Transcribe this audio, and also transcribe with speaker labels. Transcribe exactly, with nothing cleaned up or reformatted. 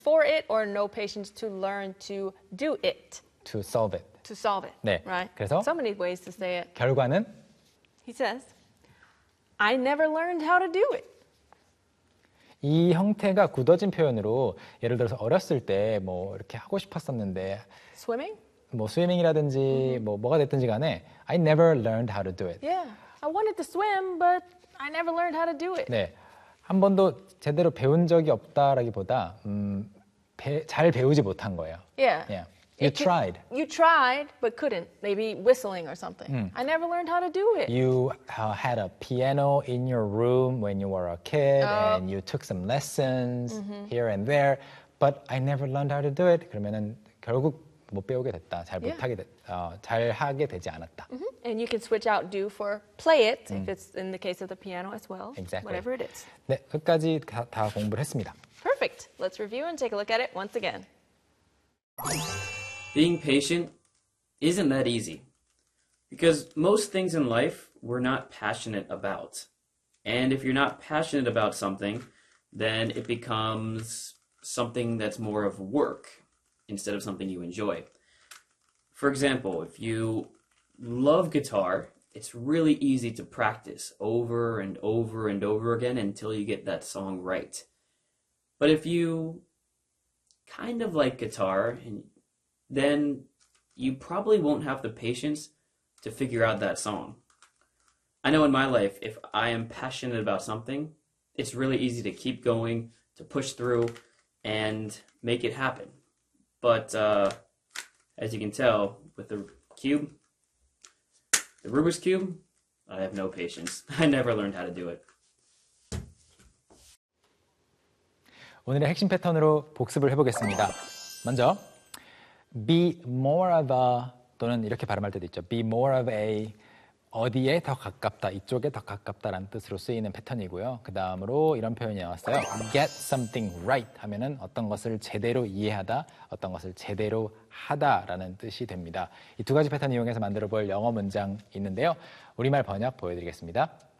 Speaker 1: for it or no patience to learn to do it.
Speaker 2: To solve it.
Speaker 1: To solve it.
Speaker 2: 네.
Speaker 1: Right?
Speaker 2: 그래서
Speaker 1: So many ways to say it.
Speaker 2: 결과는
Speaker 1: He says, I never learned how to do it.
Speaker 2: 이 형태가 굳어진 표현으로 예를 들어서 어렸을 때 뭐 이렇게 하고 싶었었는데
Speaker 1: Swimming?
Speaker 2: 뭐 스위밍이라든지 mm-hmm. 뭐 뭐가 됐든지 간에 I never learned how to do it.
Speaker 1: Yeah. I wanted to swim, but I never learned how to do it.
Speaker 2: 네. 한 번도 제대로 배운 적이 없다라기보다 음, 배, 잘 배우지 못한 거예요.
Speaker 1: Yeah.
Speaker 2: Yeah. You
Speaker 1: It
Speaker 2: tried.
Speaker 1: Could, you tried, but couldn't. Maybe whistling or something.
Speaker 2: Mm.
Speaker 1: I never learned how to do it.
Speaker 2: You uh, had a piano in your room when you were a kid
Speaker 1: Uh,
Speaker 2: and you took some lessons
Speaker 1: mm-hmm.
Speaker 2: here and there, but I never learned how to do it. 그러면은 결국 못 배우게 됐다. 잘
Speaker 1: Yeah.
Speaker 2: 못하게 됐, 어, 잘 하게 되지 않았다.
Speaker 1: Mm-hmm. And you can switch out do for play it
Speaker 2: Mm.
Speaker 1: if it's in the case of the piano as well.
Speaker 2: Exactly.
Speaker 1: Whatever it is.
Speaker 2: 네, 끝까지 다, 다 공부를 했습니다.
Speaker 1: Perfect. Let's review and take a look at it once again.
Speaker 3: Being patient isn't that easy because most things in life we're not passionate about. And if you're not passionate about something, then it becomes something that's more of work instead of something you enjoy. For example, if you love guitar, it's really easy to practice over and over and over again until you get that song right. But if you kind of like guitar, and then you probably won't have the patience to figure out that song. I know in my life, if I am passionate about something, it's really easy to keep going, to push through, and make it happen. But uh, as you can tell, with the cube, the Rubik's Cube, I have no patience. I never learned how to do it.
Speaker 2: 오늘의 핵심 패턴으로 복습을 해보겠습니다. 먼저 be more of a 또는 이렇게 발음할 때도 있죠. be more of a 어디에 더 가깝다, 이쪽에 더 가깝다라는 뜻으로 쓰이는 패턴이고요. 그 다음으로 이런 표현이 나왔어요. get something right 하면은 어떤 것을 제대로 이해하다, 어떤 것을 제대로 하다라는 뜻이 됩니다. 이 두 가지 패턴 이용해서 만들어 볼 영어 문장 있는데요. 우리말 번역 보여드리겠습니다.